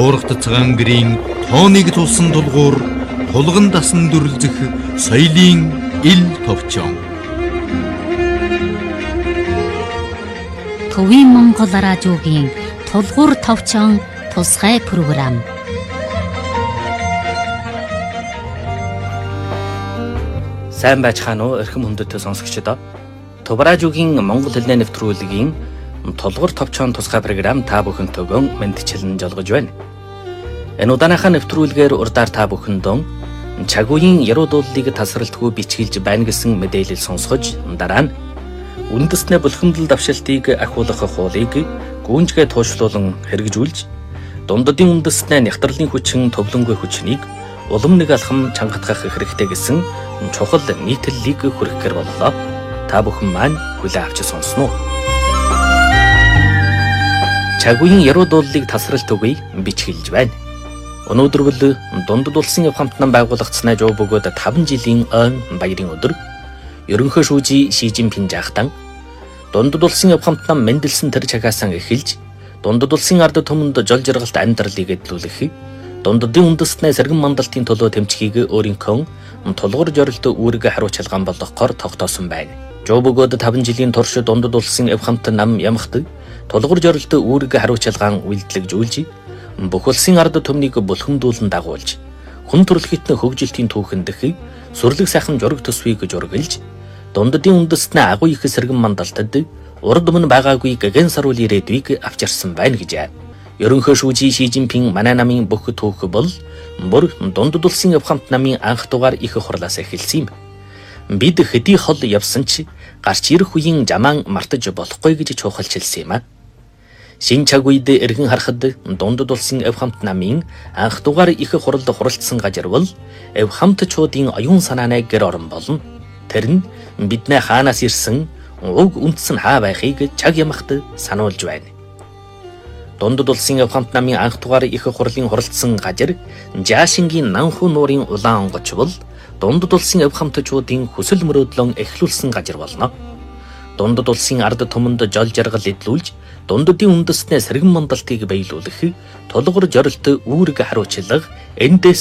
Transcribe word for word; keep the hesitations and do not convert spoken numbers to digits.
Туурахт цагаан гэрийн тооныг тулсан дулгуур тулган дасан дүрлзэх соёлын ил товчон. Төвийн Монгол радиогийн тулгуур товчон тусгай програм. Сайн байцгаана уу эрхэм хүндэт сонсогчдоо. Төв радиогийн Монгол хэлний нэвтрүүлгийн тулгуур товчон тусгай програм та бүхэнтэйгөө мэдчилэн жолгож байна. Энэ удааныхаа нэвтрүүлгээр урдаар та бүхэндөө цаг үеийн яруу дууллыг тасралтгүй бичгэлж байна гэсэн мэдээлэл сонсгож, дараа нь үндэснээ булхимдал давшилтыг ахиулах хуулийг гүнжгээ туушлуулан хэрэгжүүлж, дундадын үндэснээ нягтралын хүчин төвлөнгүй хүчнийг улам нэг алхам чангатгах хэрэгтэй гэсэн чухал нийтлэлийг хүргэхээр боллоо. Та бүхэн маань хүлээн авч сонсноо. Цаг үеийн яруу дууллыг тасралт үгүй бичгэлж байна. Өнөөдөр бол дундад улсын яв хамтнан байгуулагдсанаа жоо бөгөөд таван жилийн өн баярын өдөр. Ерөнхий шүүжи Ши Жинпин жаахтан дундад улсын яв хамтнан мэндэлсэн тэр чагаас эхэлж дундад улсын ард түмэнд жол жаргалт амьдралыг эдлүүлэх, дундадын үндэснээ сэргэн мандалтын төлөө тэмцхийг өөрийнхөө тулгуур зорилт үүрэг хариуц шалгаан болгохоор тогтоосон байна. Жоо бөгөөд таван жилийн турш дундад улсын яв хамтан нам ямхт тулгуур зорилт үүрэг хариуц шалгаан үйлдэлжүүлж, бүх улсын ард түмнийг булхамдуулан дагуулж, хүн төрөлхтний хөгжилтийн түүхэндх сүрлэг сайхан жураг төсвийг жургалж, дундадын үндэснээ агуу их сэргэн мандалтад урд өмнө байгаагүй гэгэн саруул ирээдүйг авчирсан байна гэж. Ерөнхий шүүжи Ши Жинпин манай намын бүх түүх бол бүр дундад улсын яв хамт намын анх дугаар их хурлаас эхэлсэн юм. Бид хэдий хол явсан ч гарч ирэх үеийн жамаан мартаж болохгүй гэж чухалчилсан юм а. Шинэ цаг үед эргэн харахад дундад улсын яв хамт намын анх дугаар их хуралд хуралдсан газар бол яв хамтчуудын оюун санааны гэр орон болно. Тэр нь биднээ хаанаас ирсэн, уг үндэс нь хаа байхыг чаг ямахт сануулж байна. Дундад улсын яв хамт намын анх дугаар их хурлын хуралдсан газар Жаашингийн Нанху нуурын улаан онгоч бол дундад улсын яв хамтчуудын хүсэл мөрөөдлөн эхлүүлсэн газар болно. Дундад улсын ард түмэнд жол жаргал эдлүүлж, дундадын үндэснээ сэргэн мандалтыг баялуулах, тулгуур зорилт үүрэг хариуцлага, эндээс